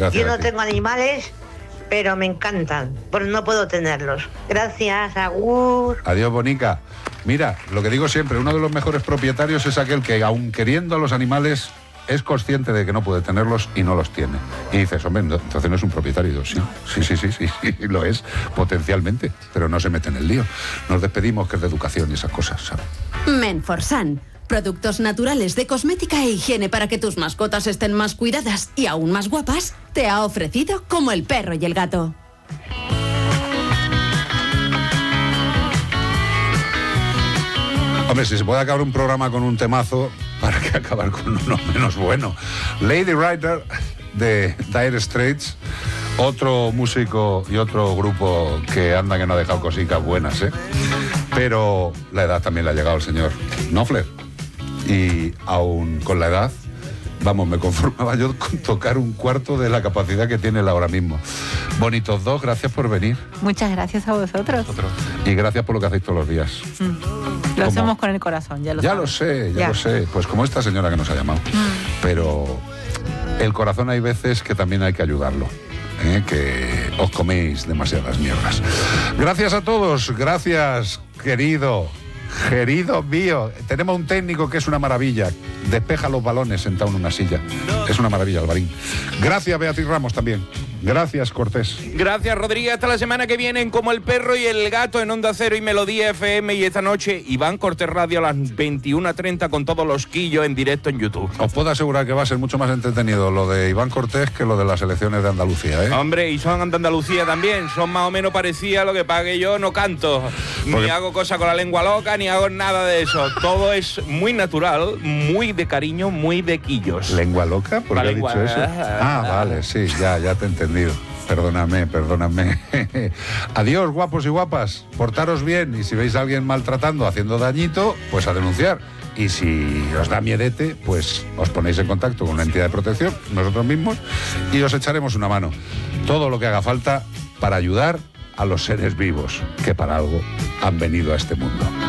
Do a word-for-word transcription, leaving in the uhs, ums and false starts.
Gracias. Yo no a ti. tengo animales, pero me encantan, pero no puedo tenerlos. Gracias, agur. Adiós, Bonica. Mira, lo que digo siempre, uno de los mejores propietarios es aquel que, aun queriendo a los animales, es consciente de que no puede tenerlos y no los tiene. Y dices, hombre, no, entonces no es un propietario. Y digo, sí, sí, sí, sí, sí, sí, lo es, potencialmente, pero no se mete en el lío. Nos despedimos, que es de educación y esas cosas, ¿sabes? Menforsan. Productos naturales de cosmética e higiene para que tus mascotas estén más cuidadas y aún más guapas, te ha ofrecido Como el perro y el gato. Hombre, si se puede acabar un programa con un temazo, ¿para qué acabar con uno menos bueno? Lady Writer de Dire Straits, otro músico y otro grupo que anda que no ha dejado cositas buenas, ¿eh? Pero la edad también le ha llegado al señor Knopfler. Y aún con la edad, vamos, me conformaba yo con tocar un cuarto de la capacidad que tiene él ahora mismo. Bonitos dos, gracias por venir. Muchas gracias a vosotros. Y gracias por lo que hacéis todos los días. Mm. Lo ¿Cómo? hacemos con el corazón, ya lo Ya sabes. lo sé, ya, Ya. lo sé. Pues como esta señora que nos ha llamado. Mm. Pero el corazón hay veces que también hay que ayudarlo. ¿eh? Que os coméis demasiadas mierdas. Gracias a todos, gracias, querido. Querido mío, tenemos un técnico que es una maravilla. Despeja los balones sentado en una silla. Es una maravilla, Alvarín. Gracias, Beatriz Ramos, también. Gracias, Cortés. Gracias, Rodríguez. Hasta la semana que viene en Como el perro y el gato en Onda Cero y Melodía F M. Y esta noche Iván Cortés Radio a las veintiuna treinta con todos los quillos en directo en YouTube. Os puedo asegurar que va a ser mucho más entretenido lo de Iván Cortés que lo de las elecciones de Andalucía, ¿eh? Hombre, y son de Andalucía también. Son más o menos parecidas, lo que pasa que yo no canto. Porque- Ni hago cosas con la lengua loca, ni hago nada de eso. Todo es muy natural, muy de cariño, muy de quillos. ¿Lengua loca? ¿Por La qué ha lengua- dicho eso? Ah, vale, sí, ya, ya te he entendido. Perdóname, perdóname. Adiós, guapos y guapas. Portaros bien y si veis a alguien maltratando, haciendo dañito, pues a denunciar. Y si os da miedete, pues os ponéis en contacto con una entidad de protección, nosotros mismos, y os echaremos una mano. Todo lo que haga falta para ayudar a los seres vivos, que para algo han venido a este mundo.